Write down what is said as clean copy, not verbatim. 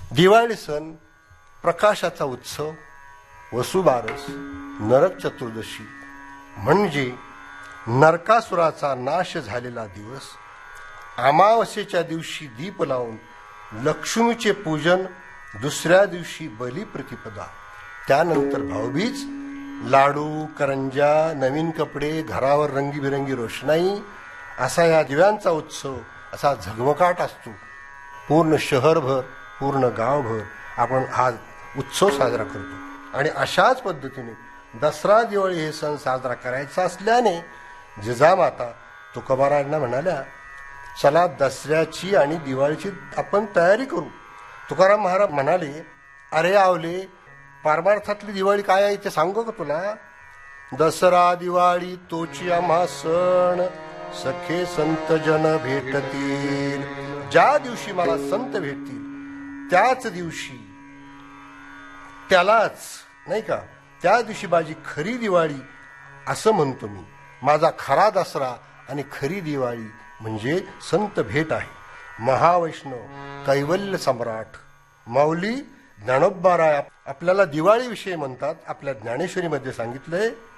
दिवाळी सण प्रकाशाचा उत्सव, वसुबारस, नरक चतुर्दशी म्हणजे नरकासुराचा नाश झालेला दिवस, अमावस्येच्या दिवशी दीप लावून लक्ष्मीचे पूजन, दुसऱ्या दिवशी बलिप्रतिपदा, त्यानंतर भाऊबीज, लाडू, करंजा, नवीन कपडे, घरावर रंगीबिरंगी रोषणाई, असा या दिव्यांचा उत्सव असा झगमगाट असतो. पूर्ण शहरभर, पूर्ण गावभर आपण हा उत्सव साजरा करतो. आणि अशाच पद्धतीने दसरा, दिवाळी हे सण साजरा करायचा असल्याने जिजामाता तुकोबारायांना म्हणाल्या, चला दसऱ्याची आणि दिवाळीची आपण तयारी करू. तुकाराम महाराज म्हणाले, अरे आवले, पारमार्थातली दिवाळी काय आहे ते सांगू का तुला? दसरा दिवाळी तोची आम्हा सण, सखे संत जन भेटतील. ज्या दिवशी मला संत भेटतील त्याच दिवशी, त्यालाच नाही का, त्या दिवशी माझी खरी दिवाळी असं म्हणतो मी. माझा खरा दसरा आणि खरी दिवाळी म्हणजे संत भेट आहे. महावैष्णव कैवल्य सम्राट माऊली ज्ञानोबाराय आपल्याला दिवाळी विषयी म्हणतात. आपल्या ज्ञानेश्वरीमध्ये सांगितलंय,